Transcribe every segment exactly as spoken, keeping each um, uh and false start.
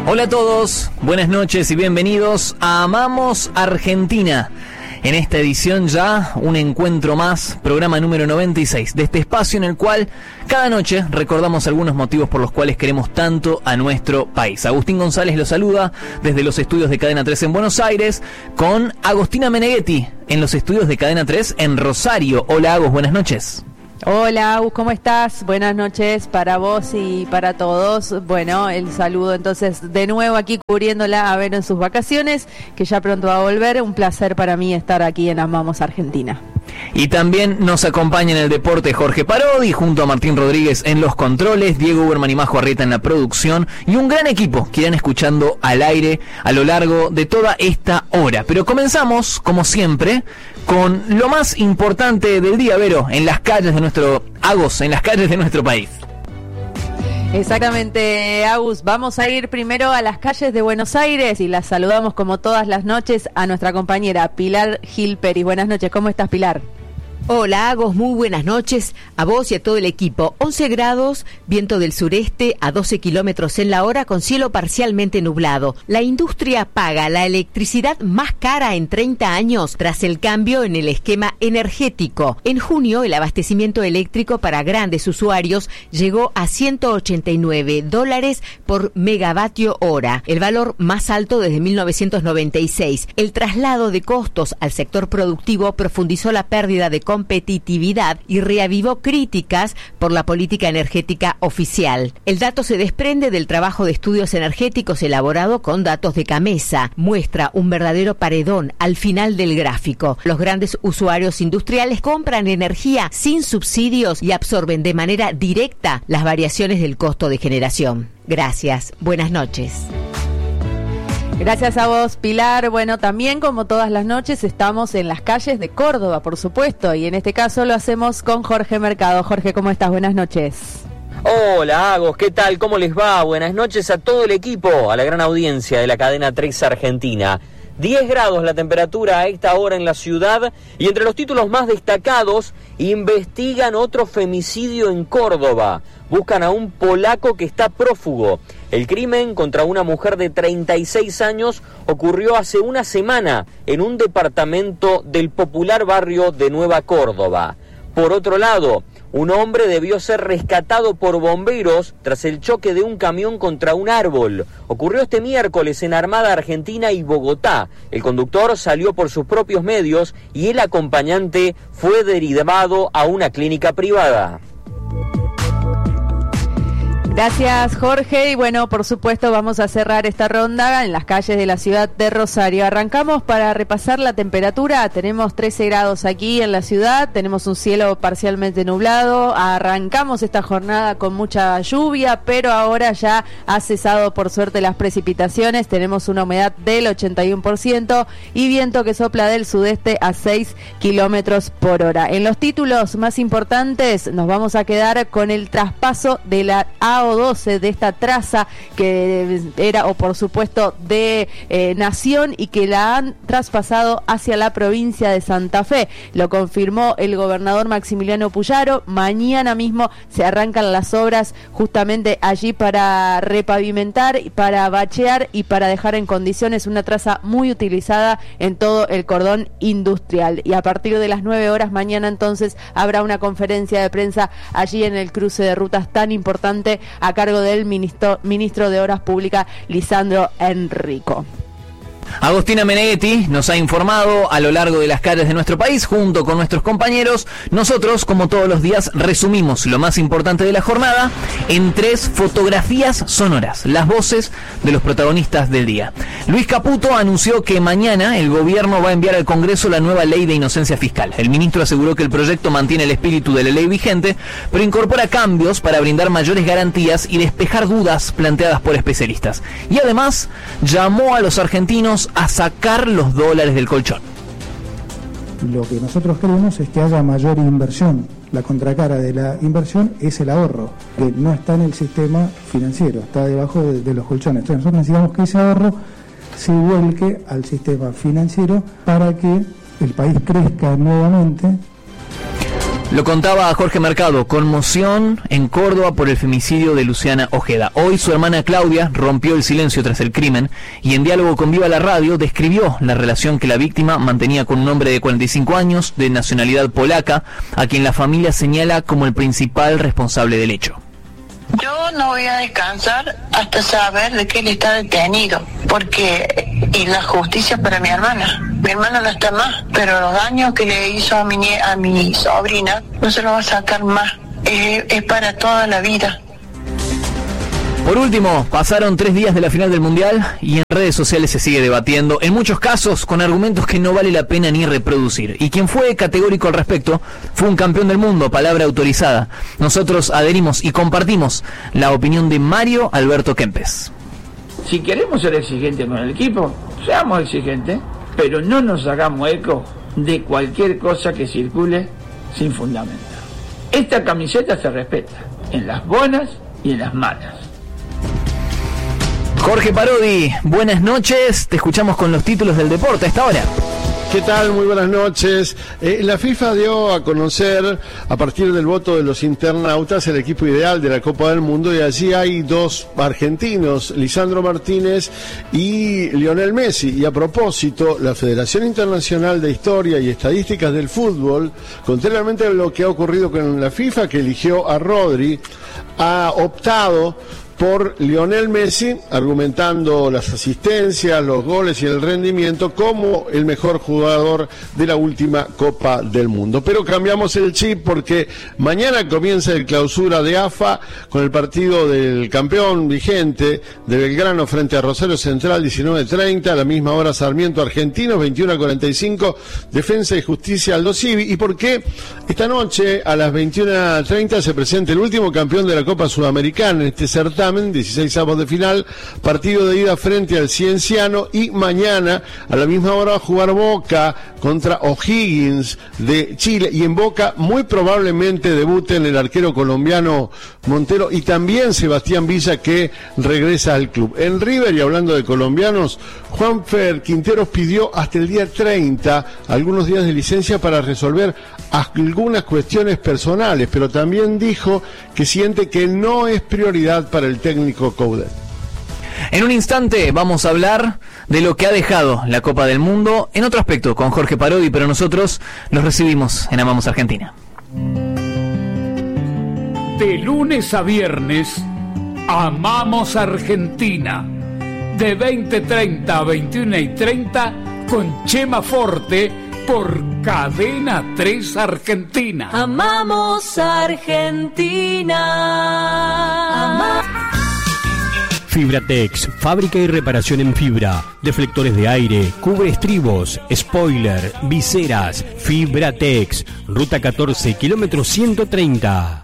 Hola a todos, buenas noches y bienvenidos a Amamos Argentina. En esta edición ya, un encuentro más, programa número noventa y seis, de este espacio en el cual cada noche recordamos algunos motivos por los cuales queremos tanto a nuestro país. Agustín González los saluda desde los estudios de Cadena tres en Buenos Aires, con Agostina Meneghetti en los estudios de Cadena tres en Rosario. Hola Agus, buenas noches. Hola, Agus, ¿cómo estás? Buenas noches para vos y para todos. Bueno, el saludo entonces de nuevo aquí cubriéndola a ver en sus vacaciones, que ya pronto va a volver. Un placer para mí estar aquí en Amamos Argentina. Y también nos acompaña en el deporte Jorge Parodi, junto a Martín Rodríguez en los controles, Diego Uberman y Majo Arrieta en la producción, y un gran equipo que irán escuchando al aire a lo largo de toda esta hora. Pero comenzamos, como siempre, con lo más importante del día, Vero, en las calles de nuestro Agos, en las calles de nuestro país. Exactamente, Agus. Vamos a ir primero a las calles de Buenos Aires y las saludamos como todas las noches a nuestra compañera Pilar Gil Peri. Buenas noches, ¿cómo estás, Pilar? Hola, Agos, muy buenas noches a vos y a todo el equipo. once grados, viento del sureste a doce kilómetros en la hora con cielo parcialmente nublado. La industria paga la electricidad más cara en treinta años tras el cambio en el esquema energético. En junio, el abastecimiento eléctrico para grandes usuarios llegó a ciento ochenta y nueve dólares por megavatio hora, el valor más alto desde mil novecientos noventa y seis. El traslado de costos al sector productivo profundizó la pérdida de competitividad y reavivó críticas por la política energética oficial. El dato se desprende del trabajo de estudios energéticos elaborado con datos de Camesa. Muestra un verdadero paredón al final del gráfico. Los grandes usuarios industriales compran energía sin subsidios y absorben de manera directa las variaciones del costo de generación. Gracias. Buenas noches. Gracias a vos, Pilar. Bueno, también como todas las noches estamos en las calles de Córdoba, por supuesto, y en este caso lo hacemos con Jorge Mercado. Jorge, ¿cómo estás? Buenas noches. Hola, Agos, ¿qué tal? ¿Cómo les va? Buenas noches a todo el equipo, a la gran audiencia de la cadena tres Argentina. diez grados la temperatura a esta hora en la ciudad, y entre los títulos más destacados, investigan otro femicidio en Córdoba. Buscan a un polaco que está prófugo. El crimen contra una mujer de treinta y seis años ocurrió hace una semana en un departamento del popular barrio de Nueva Córdoba. Por otro lado, un hombre debió ser rescatado por bomberos tras el choque de un camión contra un árbol. Ocurrió este miércoles en Armada Argentina y Bogotá. El conductor salió por sus propios medios y el acompañante fue derivado a una clínica privada. Gracias, Jorge. Y bueno, por supuesto, vamos a cerrar esta ronda en las calles de la ciudad de Rosario. Arrancamos para repasar la temperatura. Tenemos trece grados aquí en la ciudad, tenemos un cielo parcialmente nublado. Arrancamos esta jornada con mucha lluvia, pero ahora ya ha cesado por suerte las precipitaciones. Tenemos una humedad del ochenta y uno por ciento y viento que sopla del sudeste a seis kilómetros por hora. En los títulos más importantes nos vamos a quedar con el traspaso de la A O doce, de esta traza que era, o por supuesto, de eh, Nación, y que la han traspasado hacia la provincia de Santa Fe. Lo confirmó el gobernador Maximiliano Puyaro. Mañana mismo se arrancan las obras justamente allí para repavimentar, para bachear y para dejar en condiciones una traza muy utilizada en todo el cordón industrial. Y a partir de las nueve horas mañana entonces habrá una conferencia de prensa allí en el cruce de rutas tan importante a cargo del ministro, ministro de Obras Públicas, Lisandro Enrico. Agostina Meneghetti nos ha informado a lo largo de las calles de nuestro país, junto con nuestros compañeros. Nosotros, como todos los días, resumimos lo más importante de la jornada en tres fotografías sonoras, las voces de los protagonistas del día. Luis Caputo anunció que mañana el gobierno va a enviar al Congreso la nueva ley de inocencia fiscal. El ministro aseguró que el proyecto mantiene el espíritu de la ley vigente, pero incorpora cambios para brindar mayores garantías y despejar dudas planteadas por especialistas. Y además, llamó a los argentinos a sacar los dólares del colchón. Lo que nosotros queremos es que haya mayor inversión. La contracara de la inversión es el ahorro, que no está en el sistema financiero, está debajo de, de los colchones. Entonces nosotros necesitamos que ese ahorro se vuelque al sistema financiero para que el país crezca nuevamente. Lo contaba Jorge Mercado, conmoción en Córdoba por el femicidio de Luciana Ojeda. Hoy su hermana Claudia rompió el silencio tras el crimen y en diálogo con Viva la Radio describió la relación que la víctima mantenía con un hombre de cuarenta y cinco años, de nacionalidad polaca, a quien la familia señala como el principal responsable del hecho. Yo no voy a descansar hasta saber de que él está detenido, porque y la justicia para mi hermana. Mi hermana no está más, pero los daños que le hizo a mi, a mi sobrina no se los va a sacar más. Es, es para toda la vida. Por último, pasaron tres días de la final del Mundial y en redes sociales se sigue debatiendo, en muchos casos con argumentos que no vale la pena ni reproducir. Y quien fue categórico al respecto fue un campeón del mundo, palabra autorizada. Nosotros adherimos y compartimos la opinión de Mario Alberto Kempes. Si queremos ser exigentes con el equipo, seamos exigentes, pero no nos hagamos eco de cualquier cosa que circule sin fundamento. Esta camiseta se respeta en las buenas y en las malas. Jorge Parodi, buenas noches, te escuchamos con los títulos del deporte a esta hora. ¿Qué tal? Muy buenas noches. Eh, la FIFA dio a conocer, a partir del voto de los internautas, el equipo ideal de la Copa del Mundo, y allí hay dos argentinos, Lisandro Martínez y Lionel Messi. Y a propósito, la Federación Internacional de Historia y Estadísticas del Fútbol, contrariamente a lo que ha ocurrido con la FIFA, que eligió a Rodri, ha optado por Lionel Messi, argumentando las asistencias, los goles y el rendimiento como el mejor jugador de la última Copa del Mundo. Pero cambiamos el chip porque mañana comienza el clausura de A F A con el partido del campeón vigente de Belgrano frente a Rosario Central, diecinueve treinta, a la misma hora Sarmiento Argentinos, veintiuno cuarenta y cinco, Defensa y Justicia Aldo Civi. ¿Y por qué? Esta noche a las veintiuno treinta se presenta el último campeón de la Copa Sudamericana en este certamen, dieciséis avos de final, partido de ida frente al Cienciano, y mañana a la misma hora va a jugar Boca contra O'Higgins de Chile, y en Boca muy probablemente debuten el arquero colombiano Montero y también Sebastián Villa, que regresa al club. En River, y hablando de colombianos, Juanfer Quinteros pidió hasta el día treinta algunos días de licencia para resolver algunas cuestiones personales, pero también dijo que siente que no es prioridad para el técnico Coudet. En un instante vamos a hablar de lo que ha dejado la Copa del Mundo en otro aspecto con Jorge Parodi, pero nosotros los recibimos en Amamos Argentina. De lunes a viernes, Amamos Argentina. De veinte treinta a veintiuno treinta con Chema Forte por Cadena tres Argentina. Amamos Argentina. Ama- Fibratex, fábrica y reparación en fibra, deflectores de aire, cubre estribos, spoiler, viseras. Fibratex, ruta catorce, kilómetro ciento treinta.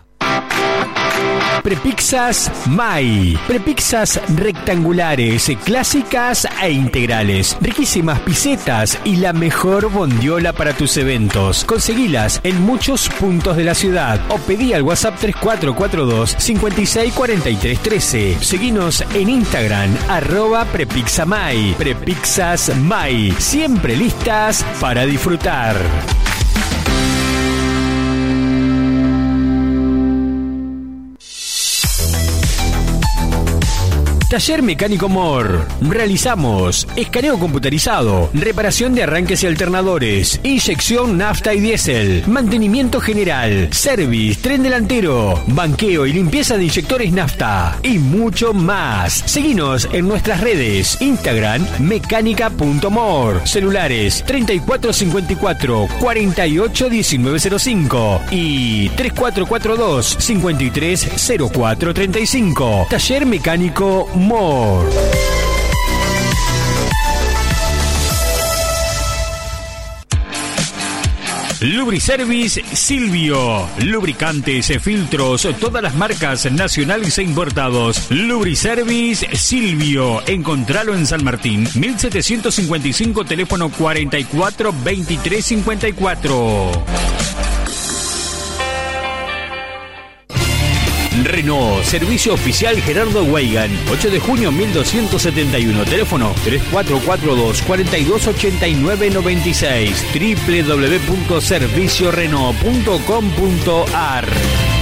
Prepizzas May. Prepizzas rectangulares, clásicas e integrales. Riquísimas pisetas y la mejor bondiola para tus eventos. Conseguilas en muchos puntos de la ciudad o pedí al WhatsApp tres cuatro cuatro dos, cinco seis cuatro tres uno tres. Seguinos en Instagram, arroba Prepizzamay. Prepizzas May. Siempre listas para disfrutar. Taller Mecánico Mor. Realizamos escaneo computarizado, reparación de arranques y alternadores, inyección nafta y diésel, mantenimiento general, service, tren delantero, banqueo y limpieza de inyectores nafta y mucho más. Seguinos en nuestras redes, Instagram mecánica punto mor, celulares treinta y cuatro cincuenta y cuatro, cuarenta y ocho diecinueve cero cinco y tres cuatro cuatro dos, cincuenta y tres cero cuatro treinta y cinco. Taller Mecánico Mor. Lubriservice Silvio. Lubricantes, filtros, todas las marcas nacionales e importados. Lubriservice Silvio. Encontralo en San Martín, mil setecientos cincuenta y cinco, teléfono cuarenta y cuatro veintitrés cincuenta y cuatro. Renault, servicio oficial Gerardo Weigan, ocho de junio mil doscientos setenta y uno, teléfono tres cuatro cuatro dos, cuatro dos ocho nueve nueve seis, doble u doble u doble u punto servicio renault punto com punto a r.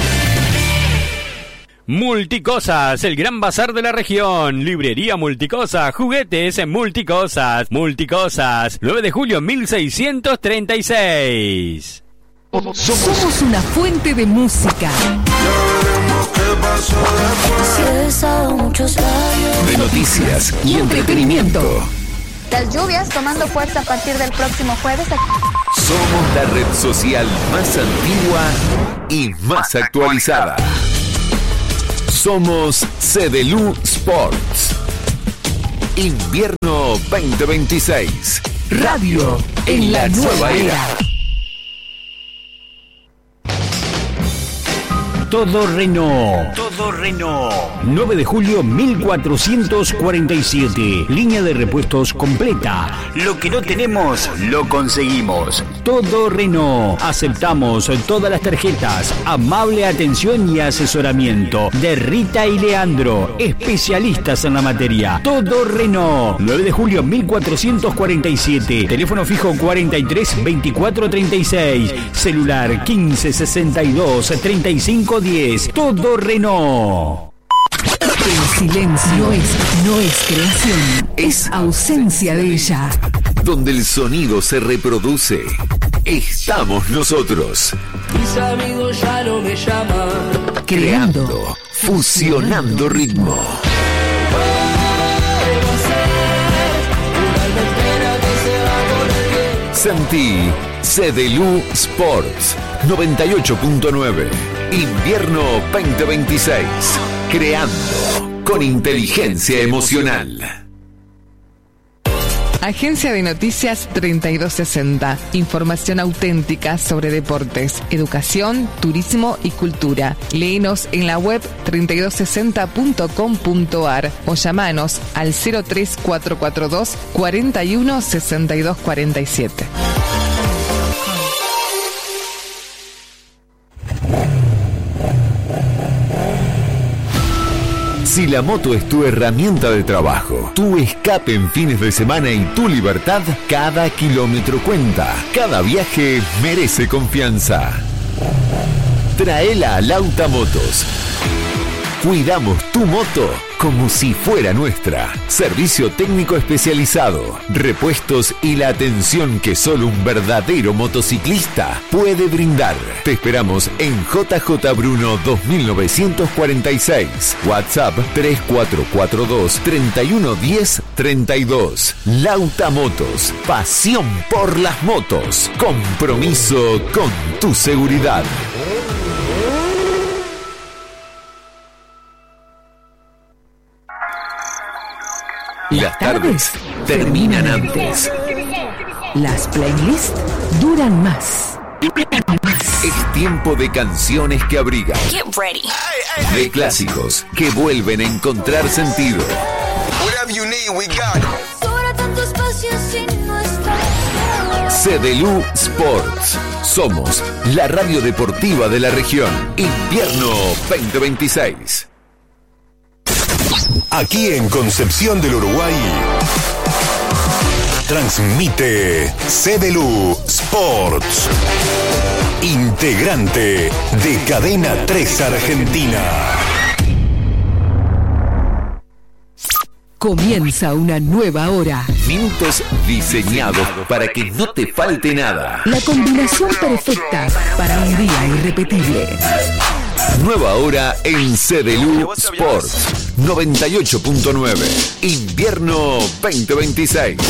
Multicosas, el gran bazar de la región. Librería Multicosas, juguetes en Multicosas. Multicosas, nueve de julio mil seiscientos treinta y seis. Somos una fuente de música, de noticias y entretenimiento. Las lluvias tomando fuerza a partir del próximo jueves. Somos la red social más antigua y más actualizada. Somos Cedelu Sports. Invierno veinte veintiséis. Radio en la nueva era. Todo Renault. Todo Renault. nueve de julio mil cuatrocientos cuarenta y siete. Línea de repuestos completa. Lo que no tenemos, lo conseguimos. Todo Renault. Aceptamos todas las tarjetas. Amable atención y asesoramiento de Rita y Leandro, especialistas en la materia. Todo Renault. nueve de julio mil cuatrocientos cuarenta y siete. Teléfono fijo cuarenta y tres veinticuatro treinta y seis. Celular quince sesenta y dos treinta y cinco diez. Todo Renault. El silencio no es, no es creación, es ausencia de ella. Donde el sonido se reproduce, estamos nosotros. Mis amigos ya no me llaman. Creando, fusionando ritmo. Sentí Cedelu Sports noventa y ocho punto nueve. Invierno veinte veintiséis. Creando con inteligencia emocional. Agencia de Noticias treinta y dos sesenta. Información auténtica sobre deportes, educación, turismo y cultura. Léenos en la web treinta y dos sesenta punto com punto a r o llamanos al cero tres cuatro cuatro dos, cuatro uno, seis dos cuatro siete. Si la moto es tu herramienta de trabajo, tu escape en fines de semana y tu libertad, cada kilómetro cuenta. Cada viaje merece confianza. Traela a Lauta Motos. Cuidamos tu moto como si fuera nuestra. Servicio técnico especializado, repuestos y la atención que solo un verdadero motociclista puede brindar. Te esperamos en J J Bruno dos mil novecientos cuarenta y seis. WhatsApp tres cuatro cuatro dos, treinta y uno diez, treinta y dos. Lauta Motos. Pasión por las motos. Compromiso con tu seguridad. Las tardes terminan antes. Las playlists duran más. Es tiempo de canciones que abrigan. Get ready. De clásicos que vuelven a encontrar sentido. Whatever you need, we got it. Sobra tanto espacio sin nuestra. Cedelu Sports. Somos la radio deportiva de la región. Invierno veinte veintiséis. Aquí en Concepción del Uruguay, transmite Cedelu Sports, integrante de Cadena tres Argentina. Comienza una nueva hora. Minutos diseñados para que no te falte nada. La combinación perfecta para un día irrepetible. Nueva hora en Cedelu Sports noventa y ocho punto nueve. Invierno veinte veintiséis.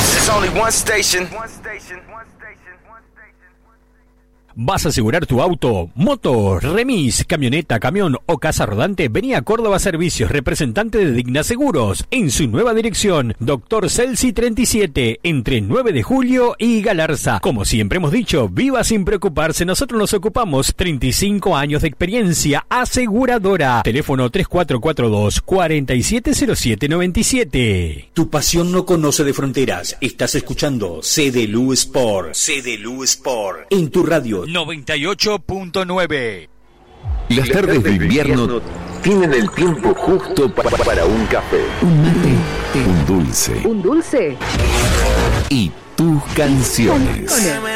¿Vas a asegurar tu auto, moto, remis, camioneta, camión o casa rodante? Vení a Córdoba Servicios, representante de Digna Seguros, en su nueva dirección, Doctor Celsi treinta y siete, entre nueve de julio y Galarza. Como siempre hemos dicho, viva sin preocuparse, nosotros nos ocupamos. treinta y cinco años de experiencia aseguradora. Teléfono tres cuatro cuatro dos, cuatro siete cero siete nueve siete. Tu pasión no conoce de fronteras. Estás escuchando Cedelu Sport. Cedelu Sport. En tu radio noventa y ocho punto nueve. Las tardes de invierno tienen el tiempo justo pa- para un café, Un mate. un dulce Un dulce. y tus canciones. Canciones.